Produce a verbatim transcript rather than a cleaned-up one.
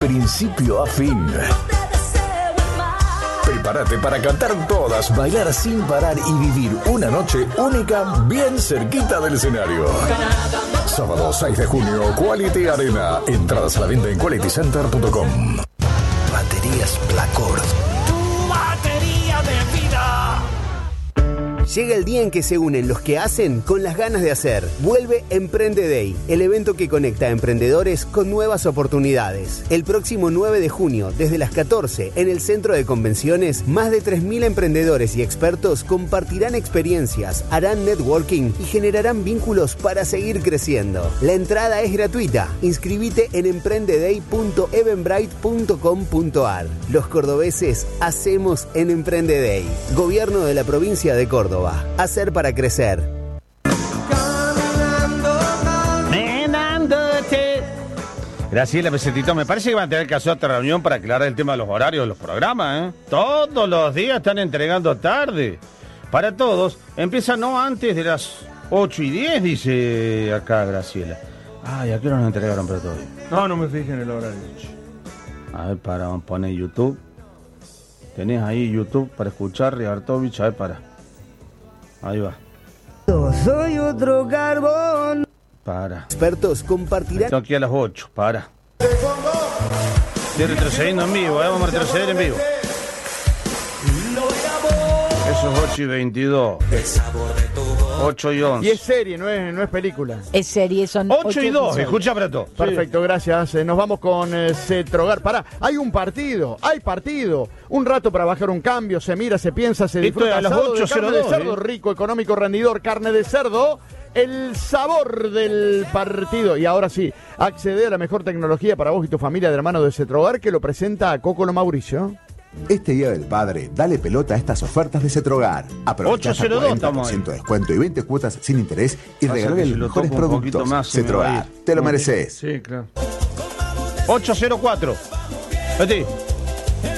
principio a fin. Prepárate para cantar todas, bailar sin parar y vivir una noche única bien cerquita del escenario. Sábado seis de junio, Quality Arena. Entradas a la venta en quality center punto com. Baterías Placord. Tu batería de vida. Llega el día en que se unen los que hacen con las ganas de hacer. Vuelve Emprende Day, el evento que conecta a emprendedores con nuevas oportunidades. El próximo nueve de junio, desde las catorce, en el Centro de Convenciones, más de tres mil emprendedores y expertos compartirán experiencias, harán networking y generarán vínculos para seguir creciendo. La entrada es gratuita. Inscribite en emprendeday punto eventbrite punto com punto ar. Los cordobeses hacemos en Emprende Day. Gobierno de la provincia de Córdoba. Hacer para crecer. Graciela Pesetito, me parece que van a tener que hacer otra reunión para aclarar el tema de los horarios de los programas, ¿eh? Todos los días están entregando tarde. Para todos, empieza no antes de las ocho y diez, dice acá Graciela. Ay, ¿a qué hora nos entregaron para todo? No, no me fijé en el horario. A ver, para, vamos a poner YouTube. Tenés ahí YouTube para escuchar, Riartovich, a ver, para. Ahí va. Soy otro carbón. Para. Expertos compartirán. Estoy aquí a las ocho, para. Estoy retrocediendo en vivo, ¿eh? Vamos a retroceder en vivo. Eso es ocho y veintidós. ocho y once. Y es serie, no es, no es película. Es serie, son ocho y dos, escucha para todo. Perfecto, gracias. Eh, nos vamos con eh, Cetrogar. Pará, hay un partido, hay partido. Un rato para bajar un cambio, se mira, se piensa, se Esto disfruta. es a las Asado de ocho cero carne de dos, cerdo, eh. rico, económico, rendidor, carne de cerdo. El sabor del partido. Y ahora sí, accede a la mejor tecnología para vos y tu familia de la mano de Cetrogar, que lo presenta a Cocolo Mauricio. Este Día del Padre, dale pelota a estas ofertas de Cetrogar. Aprovecha hasta cuarenta por ciento de descuento y veinte cuotas sin interés y regalale los mejores productos. Cetrogar, te lo mereces. Sí, claro. ocho cero cuatro. Vete.